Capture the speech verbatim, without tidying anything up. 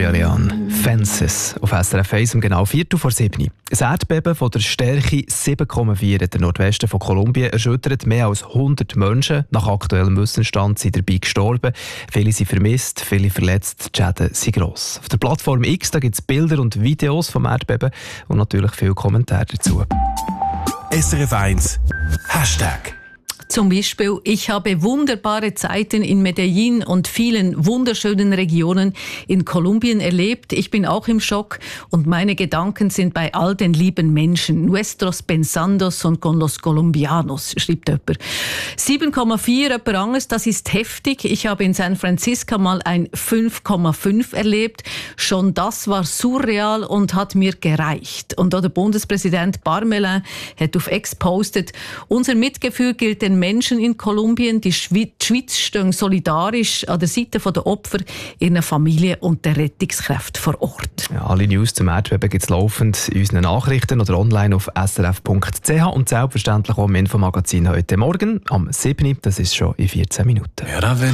Gloria Leanne. Fences auf S R F eins um genau Viertel vor sieben. Ein Erdbeben von der Stärke sieben Komma vier in der Nordwesten von Kolumbien erschüttert mehr als hundert Menschen. Nach aktuellem Wissensstand sind dabei gestorben. Viele sind vermisst, viele verletzt. Die Schäden sind gross. Auf der Plattform X gibt es Bilder und Videos vom Erdbeben und natürlich viele Kommentare dazu. S R F eins Hashtag. Zum Beispiel, ich habe wunderbare Zeiten in Medellin und vielen wunderschönen Regionen in Kolumbien erlebt. Ich bin auch im Schock und meine Gedanken sind bei all den lieben Menschen. Nuestros pensandos son con los colombianos, schreibt jemand. sieben Komma vier, jemand anderes, das ist heftig. Ich habe in San Francisco mal ein fünf Komma fünf erlebt. Schon das war surreal und hat mir gereicht. Und auch der Bundespräsident Parmelin hat auf X postet, unser Mitgefühl gilt den Menschen in Kolumbien. Die Schweiz stehen solidarisch an der Seite der Opfer, ihrer Familie und der Rettungskräfte vor Ort. Ja, alle News zum Erdbeben gibt es laufend in unseren Nachrichten oder online auf s r f punkt c h und selbstverständlich auch im Infomagazin heute Morgen am sieben. Das ist schon in vierzehn Minuten. Ja,